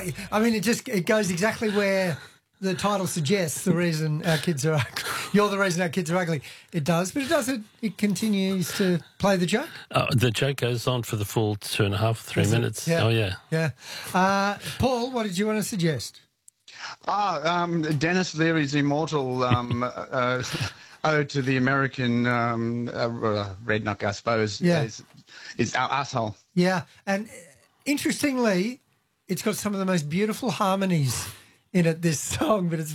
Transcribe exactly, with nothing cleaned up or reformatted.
Well, I mean, it just it goes exactly where the title suggests. The reason our kids are ugly. You're the reason our kids are ugly. It does, but it doesn't. It continues to play the joke. Uh, the joke goes on for the full two and a half, three Does it? minutes. Yeah. Oh yeah, yeah. Uh, Paul, what did you want to suggest? Ah, um, Dennis Leary's immortal um, uh, ode to the American um, uh, redneck, I suppose, Yeah. is, is our asshole. Yeah, and interestingly, it's got some of the most beautiful harmonies in it. This song, but it's